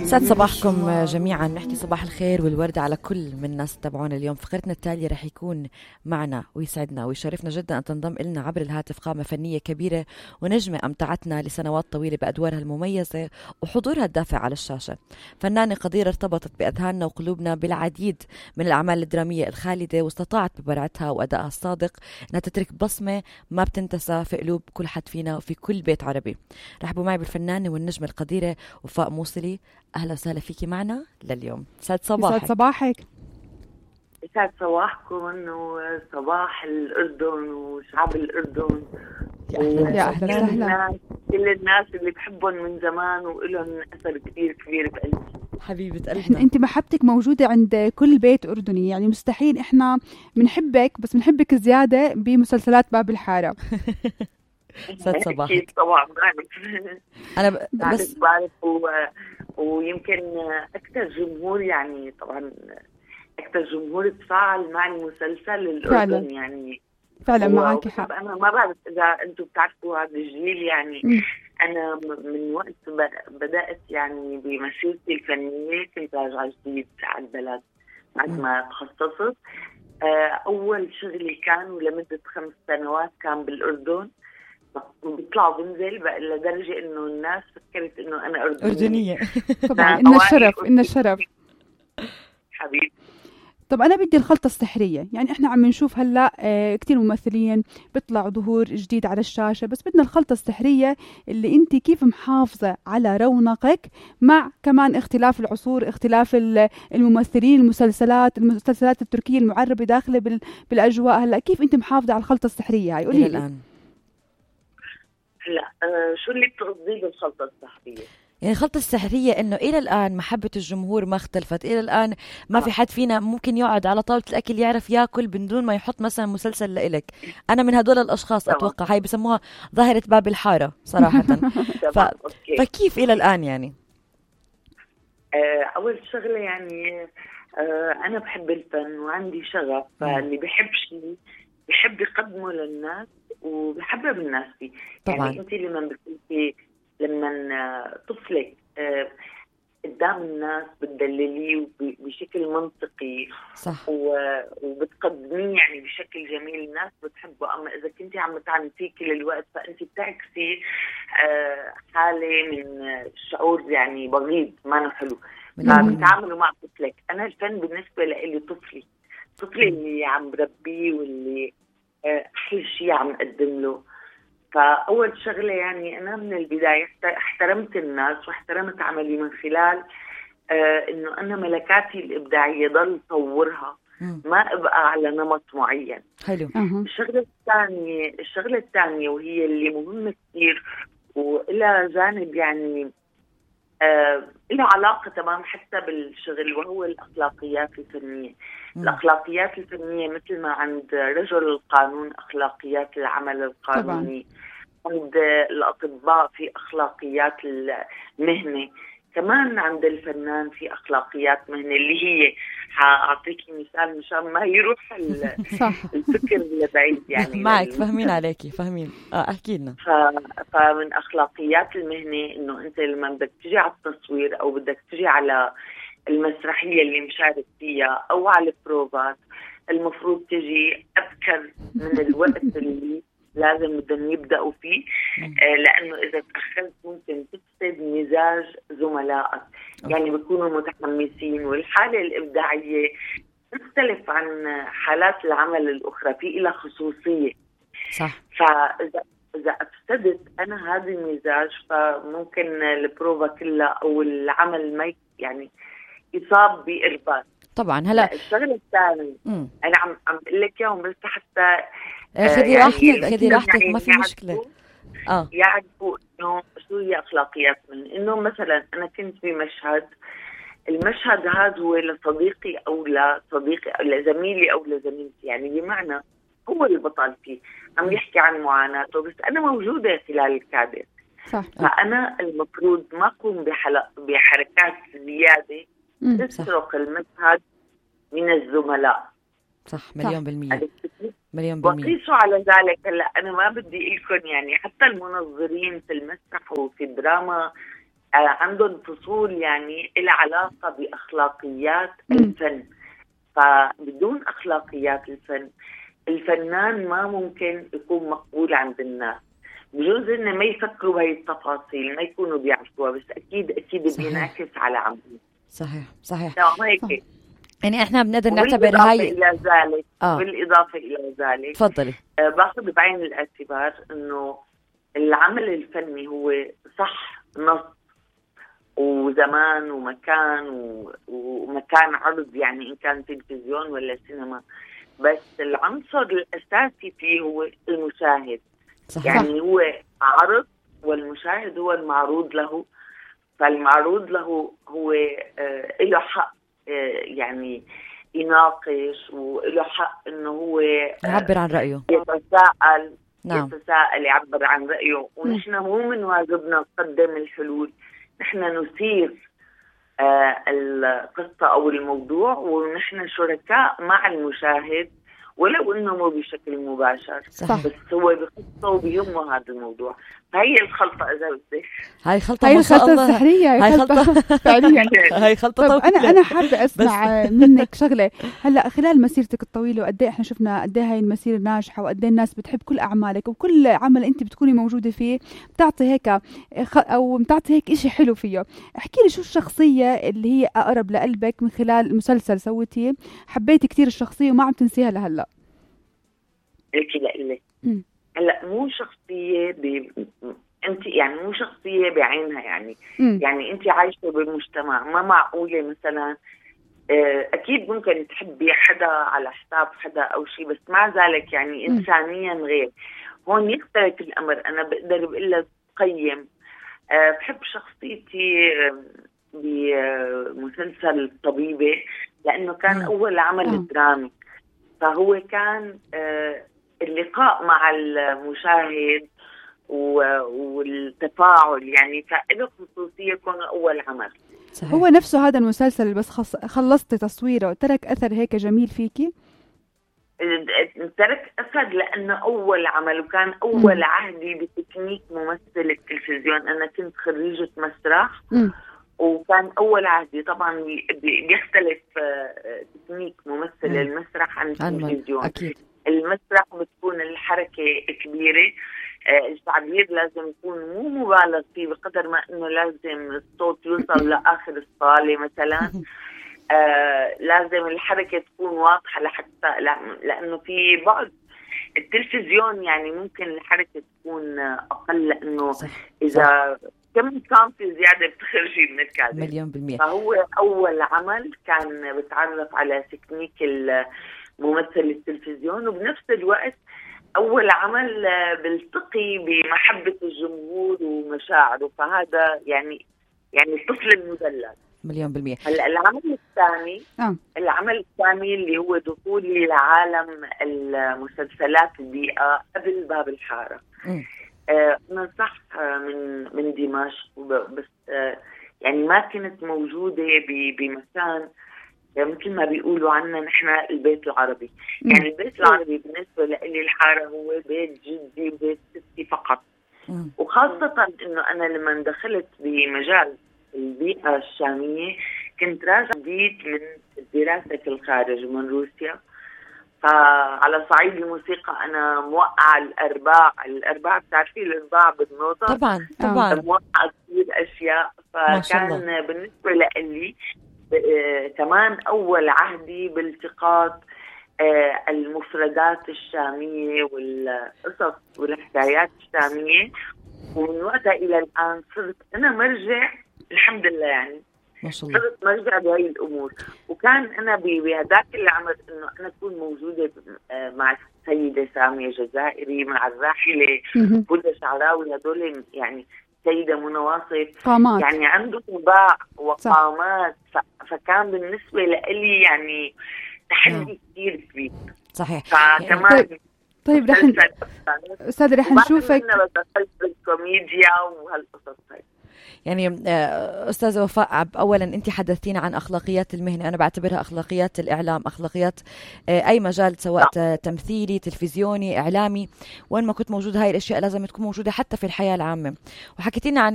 سعد صباحكم جميعا. نحكي صباح الخير والورد على كل من الناس تتابعونا اليوم. فقرتنا التالية رح يكون معنا ويسعدنا ويشرفنا جدا أن تنضم إلنا عبر الهاتف قامة فنية كبيرة ونجمة أمتعتنا لسنوات طويلة بأدوارها المميزة وحضورها الدافع على الشاشة. فنانة قديرة ارتبطت بأذهاننا وقلوبنا بالعديد من الأعمال الدرامية الخالدة، واستطاعت ببراعتها وأدائها الصادق أنها تترك بصمة ما بتنتسى في قلوب كل حد فينا وفي كل بيت عربي. رحبوا معي بالفنانة والنجمة القديرة وفاء موصلي. أهلا وسهلا فيكي معنا لليوم. سعد صباحك. سعد صباحك. سعد صباحكم وصباح الأردن وشعب الأردن. يا أهلا وسهلا. كل الناس اللي بحبهم من زمان وإلهم أثر كبير كبير بقلبي. حبيبة قلبنا. أنت محبتك موجودة عند كل بيت أردني، يعني مستحيل إحنا بنحبك، بس بنحبك زيادة بمسلسلات باب الحارة. سعد صباحك. طبعا أنا بعرف ويمكن أكثر جمهور، يعني طبعا أكثر جمهور تفاعل مع المسلسل الأردن. فعلا. يعني فعلا معك حق. أنا ما بعرف إذا أنتم بتعرفوا هذا الجيل، يعني أنا من وقت بدأت يعني بمسيرتي الفنية كنت راجعة جديد على البلد بعد ما تخصصت. أول شغلي كان ولمدة 5 سنوات كان بالأردن، بيطلعوا بنزل بقى لدرجة إنه الناس فكرت إنه أنا أردنية. طبعا إن الشرف، إن الشرف حبيبي. طب أنا بدي الخلطة السحرية، يعني إحنا عم نشوف هلأ كتير ممثلين بيطلعوا ظهور جديد على الشاشة، بس بدنا الخلطة السحرية اللي أنت كيف محافظة على رونقك مع كمان اختلاف العصور، اختلاف الممثلين، المسلسلات التركية المعربة داخلة بالأجواء. هلأ كيف أنت محافظة على الخلطة السحرية هاي؟ قولي لي الآن. لا شو اللي بتقصديه بالخلطة السحرية؟ يعني الخلطة السحرية إنه إلى الآن محبة الجمهور ما اختلفت. إلى الآن ما في حد فينا ممكن يقعد على طاولة الأكل يعرف يأكل بدون ما يحط مثلا مسلسل لإلك. أنا من هدول الأشخاص أتوقع هاي بسموها ظاهرة باب الحارة صراحة. فكيف إلى الآن يعني؟ أول شغلة يعني أنا بحب الفن وعندي شغف، فاللي بحب شيء بحب يقدمه للناس وبحبب الناس فيه. طبعا. يعني أنت لما طفلك قدام الناس بتدلليه بشكل منطقي، صح، وبتقدميه يعني بشكل جميل، الناس بتحبه. أما إذا كنت عم تعنفيه كل الوقت فأنت بتعكسي حالة من شعور يعني بغيض ما حلو. فبتعاملوا مع طفلك. أنا الفن بالنسبة لي طفلي اللي عم بربيه واللي أحلى شيء عم أقدم له. فأول شغلة يعني أنا من البداية احترمت الناس واحترمت عملي من خلال إنه أنا ملكاتي الإبداعية ضل طورها، ما أبقى على نمط معين. حلو. الشغلة الثانية وهي اللي مهمة كثير وإلى جانب يعني له علاقة تمام حتى بالشغل، وهو الأخلاقيات الفنية. الأخلاقيات الفنية مثل ما عند رجل القانون أخلاقيات العمل القانوني، عند الأطباء في أخلاقيات المهنة، كمان عند الفنان في أخلاقيات مهنة اللي هي هأعطيكي مثال مشان ما يروح الفكر لبعيد. يعني معك فاهمين عليكي فاهمين. أحكي لنا. فمن أخلاقيات المهنة إنه أنت لما بدك تجي على التصوير أو بدك تجي على المسرحية اللي مشارك فيها أو على البروفات، المفروض تجي أبكر من الوقت اللي لازم بدهم يبدأوا فيه، لأنه إذا تأخرت ممكن تفسد مزاج زملائك. يعني بيكونوا متحمسين، والحالة الإبداعية تختلف عن حالات العمل الأخرى، في إلى خصوصية. صح. فإذا أفسدت أنا هذا المزاج فممكن البروفا كلها أو العمل ما يعني يصاب بإرباك. طبعا. هلا الشغل الثاني أنا عم أقول لك إياهم بس حتى خذي راحتك ما في مشكلة. يعرفوا إنه شو هي أخلاقيات إنه مثلا أنا كنت بمشهد، المشهد هذا هو لصديقي أو لزميلي أو لزميلتي، يعني بمعنى هو البطل فيه عم يحكي عن معاناته، بس أنا موجودة خلال الكادر. صح. فأنا المفروض ما أقوم بحركات زيادة تسرق المشهد من الزملاء. صح. مليون بالمية. وقيسوا على ذلك. هلا أنا ما بدي لكم يعني حتى المنظرين في المسرح وفي الدراما عندهم فصول يعني إلها علاقة بأخلاقيات الفن. فبدون أخلاقيات الفنان ما ممكن يكون مقبول عند الناس. بجوز إنه ما يفكروا بهي التفاصيل، ما يكونوا بيعرفوها، بس أكيد بينعكس على عملهم. صحيح. هيك يعني احنا بنقدر نعتبر هاي بالإضافة إلى ذلك تفضلي. باخذ بعين الاعتبار إنه العمل الفني هو صح نص وزمان ومكان عرض، يعني إن كان تلفزيون ولا سينما، بس العنصر الأساسي فيه هو المشاهد. يعني هو عرض والمشاهد هو المعروض له، فالمعروض له هو له حق يعني يناقش، وله حق إنه هو يعبر عن رأيه، يتساءل. نعم. يتساءل يعبر عن رأيه. ونحن مو من واجبنا نقدم الحلول، نحن نثير القصة أو الموضوع، ونحن شركاء مع المشاهد ولو إنه مو بشكل مباشر. صح. بس هو بخصه وبيهمه هذا الموضوع. فهي الخلطة إذا بدك، هاي الخلطة السحرية، هاي خلطة فعليا. هاي خلطة. طب أنا حابة أسمع منك شغلة. هلا خلال مسيرتك الطويلة وقد ايه احنا شفنا قد ايه هاي المسيرة ناجحة، وقد ايه الناس بتحب كل أعمالك، وكل عمل أنت بتكوني موجودة فيه بتعطي هيك أو بتعطي هيك إشي حلو فيه. احكي لي شو الشخصية اللي هي أقرب لقلبك من خلال المسلسل سويتيه، حبيتي كتير الشخصية وما عم تنسيها لهلا؟ هلا مو شخصية انت يعني مو شخصية بعينها، يعني انت عايشة بالمجتمع، ما معقولة مثلا اكيد ممكن تحبي حدا على حساب حدا او شيء، بس مع ذلك يعني انسانيا غير. هون يختلف الامر. انا بقدر بقول لك قيم بحب شخصيتي بمسلسل الطبيبة، لانه كان اول عمل درامي، فهو كان اللقاء مع المشاهد والتفاعل، يعني فإله خصوصية يكون أول عمل. صحيح. هو نفسه هذا المسلسل بس خلصت تصويره ترك أثر هيك جميل فيكي؟ ترك أثر لأنه أول عمل، وكان أول عهدي بتكنيك ممثل التلفزيون. أنا كنت خريجة مسرح وكان أول عهدي. طبعا بيختلف تكنيك ممثل المسرح عن التلفزيون. أكيد. المسرح بتكون الحركة كبيرة، التعبير لازم يكون مو مبالغ فيه بقدر ما انه لازم الصوت يوصل لاخر الصالة مثلا. لازم الحركة تكون واضحة لحتى لانه في بعض التلفزيون يعني ممكن الحركة تكون اقل، لانه اذا كم كان في زيادة بتخرجي من الكادر. مليون بالمية. فهو اول عمل كان بتعرف على تكنيك ممثل التلفزيون، وبنفس الوقت أول عمل بلتقي بمحبة الجمهور ومشاعره. فهذا يعني الطفل المدلل. مليون بالمية. العمل الثاني اللي هو دخولي لعالم المسلسلات البيئة قبل باب الحارة. أنا صح من دمشق، بس يعني ما كنت موجودة بمكان مثل ما بيقولوا عنا نحن البيت العربي. يعني البيت العربي بالنسبة لي الحارة هو بيت جدي وبيت ستي فقط. وخاصة انه انا لما دخلت بمجال البيئة الشامية كنت راجعة جديد من الدراسة في الخارج من روسيا. فعلى صعيد الموسيقى انا موقعة الارباع بتعرفي الارباع بالنوطة. طبعا موقعة كثير اشياء. فكان بالنسبة لي كمان أول عهدي بالتقاط المفردات الشامية والقصص والحكايات الشامية. ومن وقتها إلى الآن صرت أنا مرجع، الحمد لله يعني ما شاء الله. صرت مرجع بهاي الأمور. وكان أنا بهذاك العمر إنه أنا أكون موجودة مع السيدة سامية جزائري، مع الراحلة هدى شعراوي، هدول يعني سيدة منى واصف قامات. يعني عنده طباع وقامات. فكان بالنسبة لي يعني تحدي كثير كبير. صحيح. فكمان طيب أستاذ رح نشوفك دخلت بالكوميديا وهالقصص هاي. يعني أستاذة وفاء، أولا أنت حدثتينا عن أخلاقيات المهنة، أنا بعتبرها أخلاقيات الإعلام، أخلاقيات أي مجال سواء تمثيلي تلفزيوني إعلامي، وين ما كنت موجودة هاي الأشياء لازم تكون موجودة حتى في الحياة العامة. وحكيتينا عن